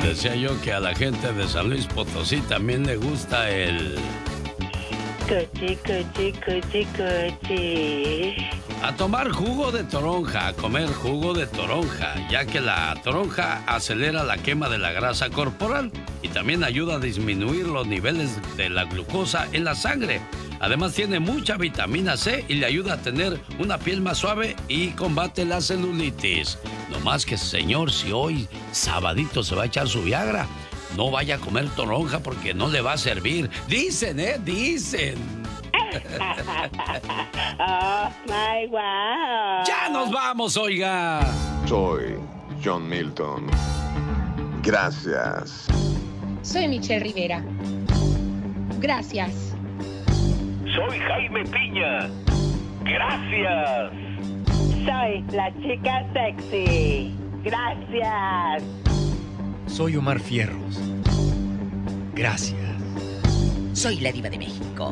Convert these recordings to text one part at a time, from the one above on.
decía yo que a la gente de San Luis Potosí también le gusta el... Cochi. A tomar jugo de toronja, a comer jugo de toronja, ya que la toronja acelera la quema de la grasa corporal y también ayuda a disminuir los niveles de la glucosa en la sangre. Además tiene mucha vitamina C y le ayuda a tener una piel más suave y combate la celulitis. No más que, señor, si hoy sabadito se va a echar su Viagra, no vaya a comer toronja porque no le va a servir. Dicen, dicen. Oh, my wow. ¡Ya nos vamos, oiga! Soy John Milton. Gracias. Soy Michelle Rivera. Gracias. Soy Jaime Piña. Gracias. Soy la chica sexy. Gracias. Soy Omar Fierros. Gracias. Soy la Diva de México.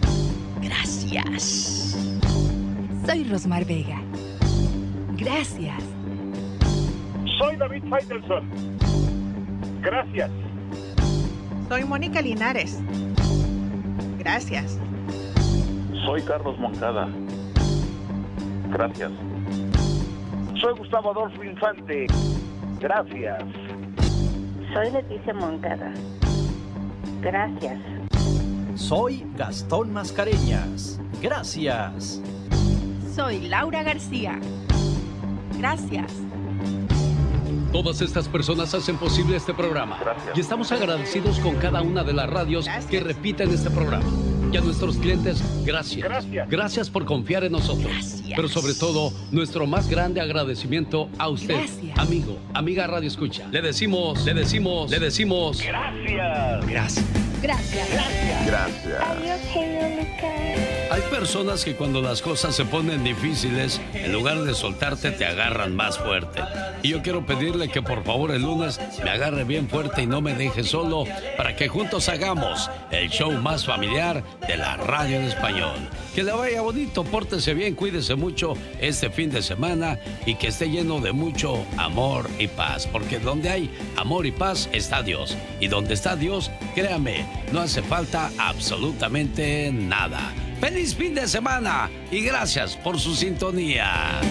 Gracias. Soy Rosmar Vega. Gracias. Soy David Faitelson. Gracias. Soy Mónica Linares. Gracias. Soy Carlos Moncada. Gracias. Soy Gustavo Adolfo Infante. Gracias. Soy Leticia Moncada. Gracias. Soy Gastón Mascareñas. Gracias. Soy Laura García. Gracias. Todas estas personas hacen posible este programa. Gracias. Y estamos agradecidos con cada una de las radios que repiten este programa. Y a nuestros clientes, gracias. Gracias. Gracias por confiar en nosotros. Gracias. Pero sobre todo, nuestro más grande agradecimiento a usted, Gracias. amigo, amiga Radio Escucha. Le decimos. Gracias. Gracias. Gracias. Gracias. Hay personas que cuando las cosas se ponen difíciles, en lugar de soltarte, te agarran más fuerte. Y yo quiero pedirle que por favor el lunes me agarre bien fuerte y no me deje solo, para que juntos hagamos el show más familiar de la radio en español. Que le vaya bonito, pórtese bien, cuídese mucho este fin de semana y que esté lleno de mucho amor y paz. Porque donde hay amor y paz está Dios. Y donde está Dios, créame, no hace falta absolutamente nada. ¡Feliz fin de semana! Y gracias por su sintonía.